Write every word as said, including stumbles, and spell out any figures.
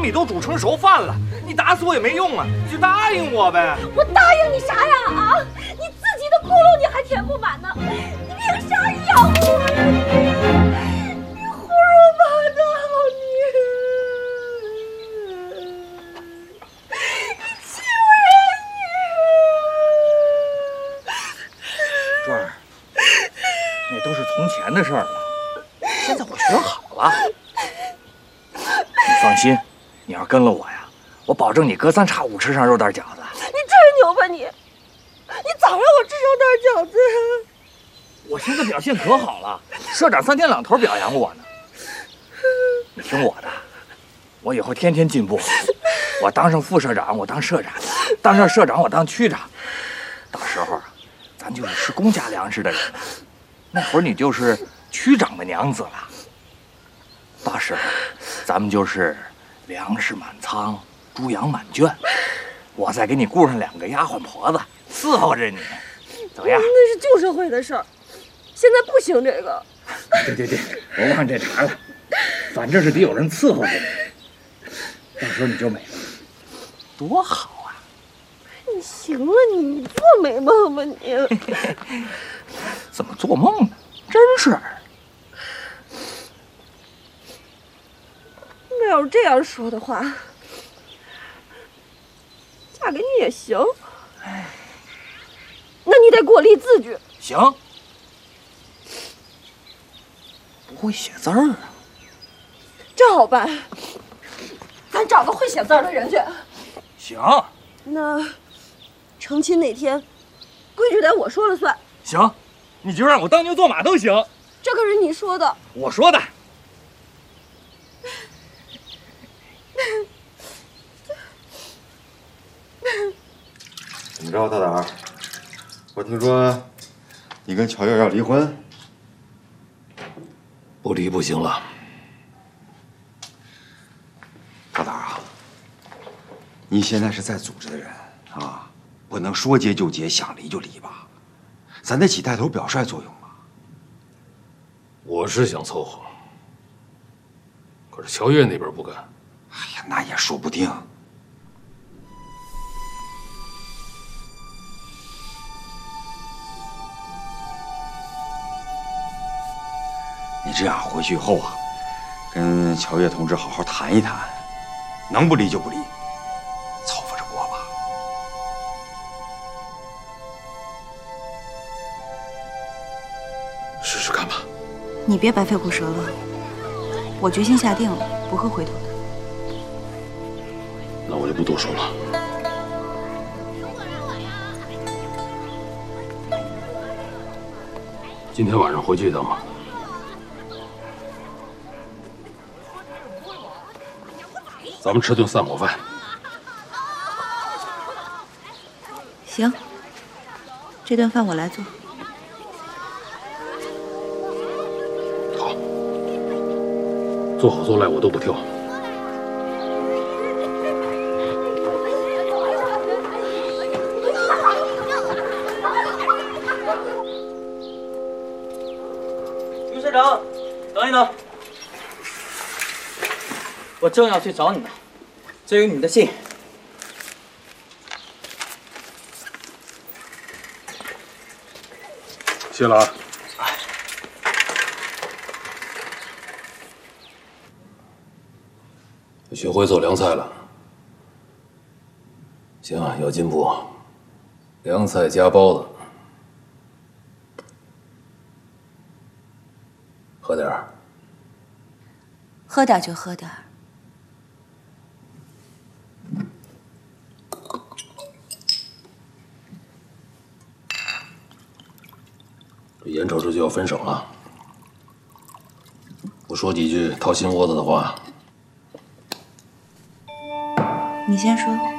米都煮成熟饭了，你打死我也没用啊！你就答应我呗。 我答应你啥呀？啊，你自己的窟窿你还填不满呢，你凭啥养我呀你？你胡说八道你！你欺负人你！ 壮儿，那都是从前的事儿了，现在我学好了。你放心，你要跟了我呀，我保证你隔三差五吃上肉蛋饺子。 你吹牛吧你！你早让我吃肉蛋饺子。 我现在表现可好了，社长三天两头表扬我呢。你听我的，我以后天天进步。我当上副社长，我当社长；当上社长，我当区长。到时候啊，咱就是吃公家粮食的人了。那会儿你就是区长的娘子了。到时候，咱们就是粮食满仓，猪羊满圈。我再给你雇上两个丫鬟婆子伺候着你，怎么样？ 那是旧社会的事儿，现在不行这个。 对对对，我忘这茬了。反正是得有人伺候着你，到时候你就美了，多好啊！ 你行了，你你做美梦吧你。 怎么做梦呢？真是。 那要是这样说的话，嫁给你也行。那你得给我立字据。 行。不会写字儿啊。 这好办，咱找个会写字儿的人去。 行。 那成亲那天，规矩得我说了算。 行，你就让我当牛做马都行。 这可是你说的。 我说的。 怎么着，大胆儿？我听说你跟乔月要离婚， 不离不行了。 大胆儿啊，你现在是在组织的人啊，不能说结就结，想离就离吧，咱得起带头表率作用啊。 我是想凑合，可是乔月那边不干。 哎呀，那也说不定。你这样回去以后啊，跟乔月同志好好谈一谈，能不离就不离，凑合着过吧。 试试看吧。 你别白费口舌了，我决心下定了，不会回头的。 那我就不多说了。今天晚上回去一趟吧。咱们吃顿散伙饭。 行，这顿饭我来做。 好，做好做赖我都不挑。 于社长，等一等，我正要去找你呢，这有你的信。 谢了啊。学会做凉菜了，行，有进步。凉菜加包子，喝点儿。 喝点就喝点儿。 这眼瞅着就要分手了，我说几句掏心窝子的话。 你先说。